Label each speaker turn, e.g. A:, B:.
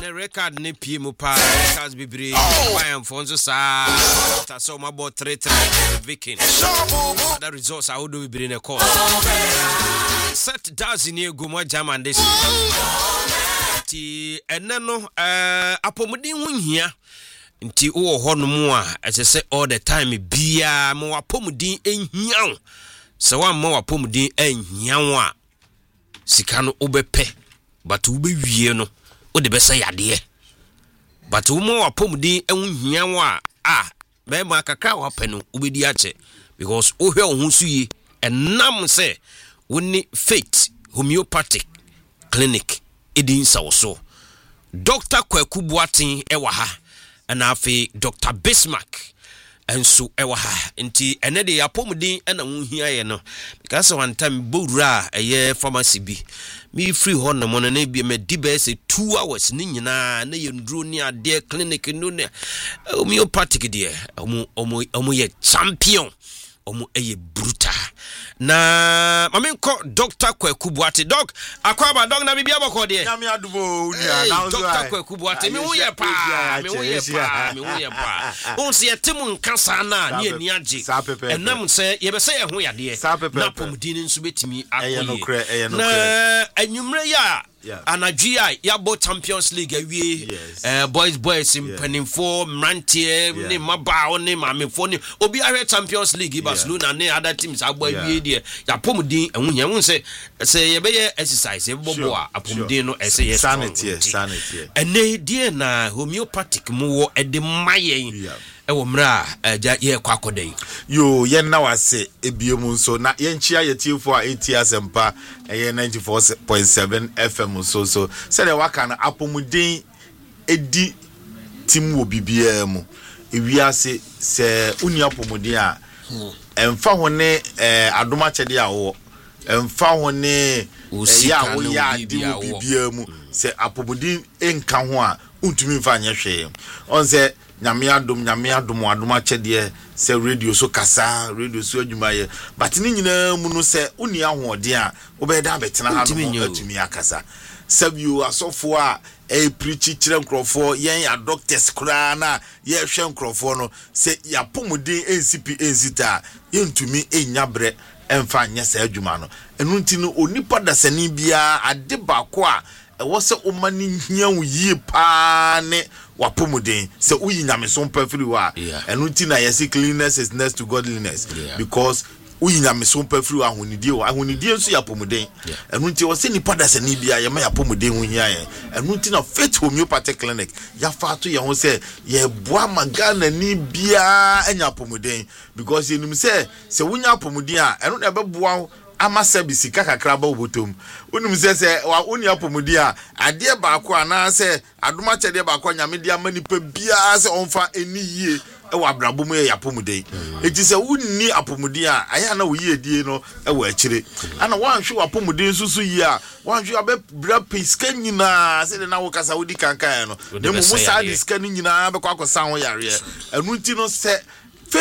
A: ne record ne PM pa records bibre why for so sa after so my about 3-3 Viking the results are do bibre ne call set does in go mo German this ti enno apomudin ho hia nti wo ho no mu a ese all the time bia mo apomudin enhia se wa mo apomudin enhia wo a sika no obepe but wo be wie no wo de be say yade but wo mo apomudin enhia wo a be ma kakra wo pe no wo be di ache because wo hwe wo so yi enam se woni faith homeopathic clinic edin sawoso Dr. Kwaku Boatin ewa ha ana afi Dr. Bismarck enso ewa ha nti ene de yapomudin ana wonhia ye no because one time bowura eye pharmacy bi me free ho no no na bi me di be say 2 hours ni nyina na ye nduro ni ade clinic no ne homeopathic de omo ye champion omo eye brutal na mamenko Dr. Kwaku Boatin doc akwaba doc na bibia boko de
B: nyame adubo unia na ozo
A: Dr. Kwaku Boatin me wo ye pa on se yetemu nkasa na ni ani age enam se ye be se ye ho yade na pomudin nso betimi akoye na anwumre ya anadwia ya bo Champions League awie boys impanimfo mrantie ne mabao ne mamefo ne obi ahwe Champions League Barcelona ne other teams agbo awie de ya pomudin ehunye won se ye be ye exercise e bobo a apomudin no ese ye
B: sanity
A: ene die na homeopathic mu wo ede mayen ewo mra ye kwakodai
B: yo yen na wase ebiemu nso na yen chia yetifo a etiasempa 94.7 FM so se de waka na apomudin edi tim wo bibia mu ewiase se uni apomudin a emfa ho ne adoma chede a wo emfa ho ne ya wo ya di wo bibia mu se apomudin enka ho a untumi mfa anye hwe on se nyame adom adoma chede se radio so kasa radio so adwumaye but ni nyina mu no se uni ahoɔden a wobɛda betena ha no atumi akasa sabio asofo a preach kire nkrofo yen ya doctors kura na ye hwe nkrofo no se ya pomudin NCP enzita yentumi enyabre emfa nya sa adwuma no enu nti no onipa dasani bia ade bako a ɛwɔ sɛ omani hia wo yie pa ne wapomudin sɛ uyi nyameso pafiri wa ɛno nti na yɛse cleanliness is next to godliness because uyi nyameso pafiri wa ahonidie nso yapomudin ɛno nti wɔ sɛ nipa dasani bia yɛma yapomudin ho hia yɛn ɛno nti na faith homeopathic clinic yafa to yɛ ho sɛ yɛboa magana ni bia anya apomudin because yenim sɛ wonya apomudin a ɛno na ɛbɛboa ama service kakra ba obotom onum se wa oni apomudi a ade ba ko ana se adoma chede ba ko nyame dia manipa bia se onfa eni yie e wa brabo mu ya apomudi eti se wonni apomudi a aya na wo yie die no e wa akire ana wanhwe apomudi nsusu yie a wanhwe abe bra piska nyina se de na wo kasa wodi kankan no dem mu sa diska nyina be kwa kosa ho yare enu ti no se